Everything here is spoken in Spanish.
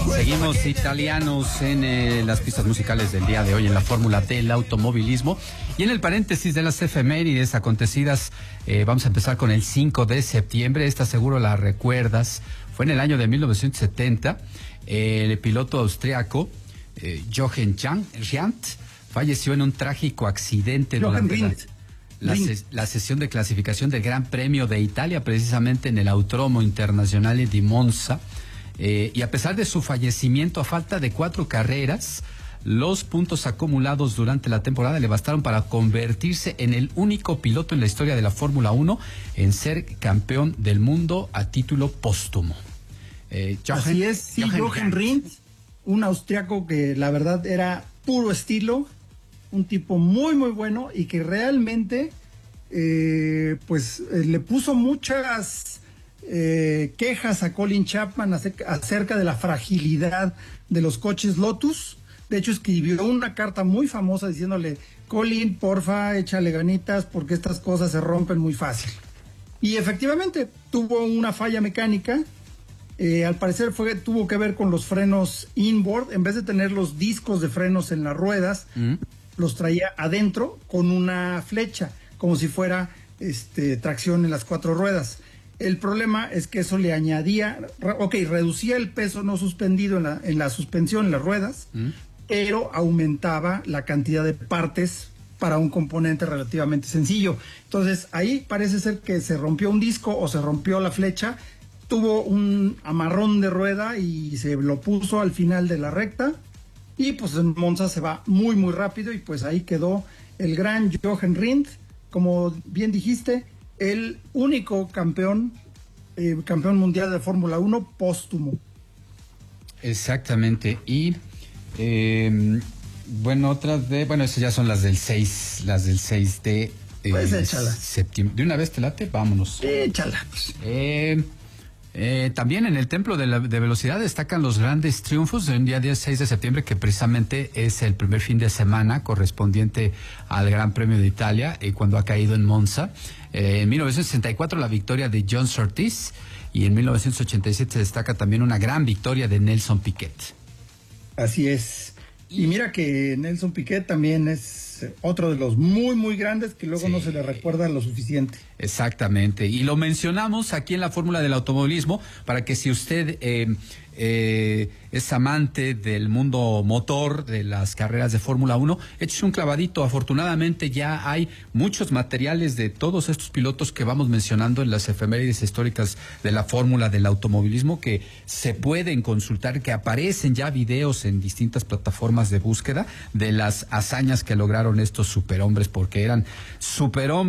Seguimos italianos en las pistas musicales del día de hoy en la fórmula del automovilismo. Y en el paréntesis de las efemérides acontecidas, vamos a empezar con el 5 de septiembre. Esta seguro la recuerdas. Fue en el año de 1970. El piloto austriaco Jochen Rindt falleció en un trágico accidente durante la sesión de clasificación del Gran Premio de Italia, precisamente en el Autódromo Internazionale di Monza. Y a pesar de su fallecimiento, a falta de 4 carreras, los puntos acumulados durante la temporada le bastaron para convertirse en el único piloto en la historia de la Fórmula 1 en ser campeón del mundo a título póstumo. Así es, sí, Jochen Rindt, un austriaco que la verdad era puro estilo, un tipo muy muy bueno y que realmente le puso muchas quejas a Colin Chapman acerca de la fragilidad de los coches Lotus. De hecho, escribió una carta muy famosa diciéndole: Colin, porfa, échale ganitas porque estas cosas se rompen muy fácil. Y efectivamente tuvo una falla mecánica. Al parecer tuvo que ver con los frenos inboard. En vez de tener los discos de frenos en las ruedas, los traía adentro con una flecha, como si fuera tracción en las 4 ruedas. El problema es que eso le añadía, reducía el peso no suspendido en la suspensión, en las ruedas, pero aumentaba la cantidad de partes para un componente relativamente sencillo. Entonces ahí parece ser que se rompió un disco o se rompió la flecha, tuvo un amarrón de rueda y se lo puso al final de la recta, y pues en Monza se va muy muy rápido, y pues ahí quedó el gran Jochen Rindt, como bien dijiste, el único campeón mundial de Fórmula 1 póstumo. Exactamente. Y esas ya son las del 6 de septiembre. ¿De una vez te late? Vámonos. Échala. También en el Templo de Velocidad destacan los grandes triunfos de un día 6 de septiembre, que precisamente es el primer fin de semana correspondiente al Gran Premio de Italia, cuando ha caído en Monza. En 1964 la victoria de John Surtees, y en 1987 destaca también una gran victoria de Nelson Piquet. Así es. Y mira que Nelson Piquet también es otro de los muy muy grandes que luego no se le recuerda lo suficiente. Exactamente, y lo mencionamos aquí en la fórmula del automovilismo para que si usted es amante del mundo motor, de las carreras de Fórmula 1, échese un clavadito. Afortunadamente ya hay muchos materiales de todos estos pilotos que vamos mencionando en las efemérides históricas de la fórmula del automovilismo, que se pueden consultar, que aparecen ya videos en distintas plataformas de búsqueda de las hazañas que lograron estos superhombres, porque eran superhombres.